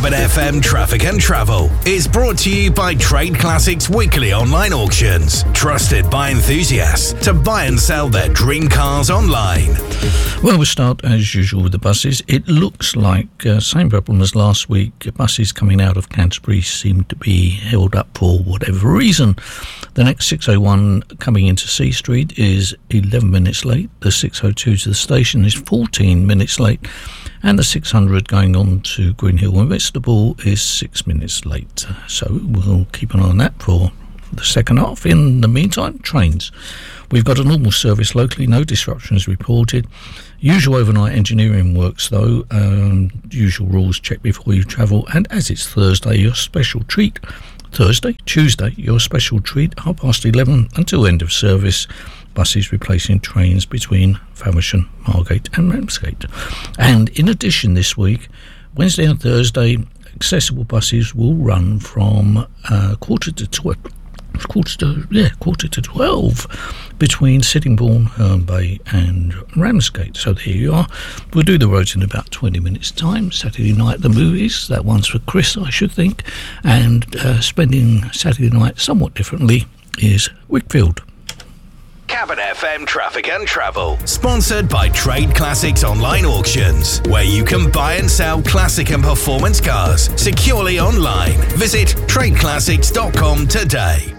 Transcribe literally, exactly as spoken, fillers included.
Cabot F M Traffic and Travel is brought to you by Trade Classics Weekly Online Auctions, trusted by enthusiasts to buy and sell their dream cars online. Well, we'll start as usual with the buses. It looks like uh, same problem as last week. Buses coming out of Canterbury seem to be held up for whatever reason. The next six oh one coming into C Street is eleven minutes late. The six oh two to the station is fourteen minutes late. And the six hundred going on to Greenhill and Whitstable is six minutes late. So we'll keep an eye on that for the second half. In the meantime, trains. We've got a normal service locally, no disruptions reported. Usual overnight engineering works though. Um, usual rules, check before you travel. And as it's Thursday, your special treat. Thursday, Tuesday, your special treat, half past eleven until end of service. Buses replacing trains between Faversham, Margate and Ramsgate. And in addition this week, Wednesday and Thursday, accessible buses will run from uh, quarter to twelve, quarter to yeah, quarter to twelve between Sittingbourne, Herne Bay and Ramsgate. So there you are. We'll do the roads in about twenty minutes time. Saturday night the movies, that one's for Chris I should think, and uh, spending Saturday night somewhat differently is Wickfield. Cabot F M Traffic and Travel, sponsored by Trade Classics Online Auctions, where you can buy and sell classic and performance cars securely online. Visit trade classics dot com today.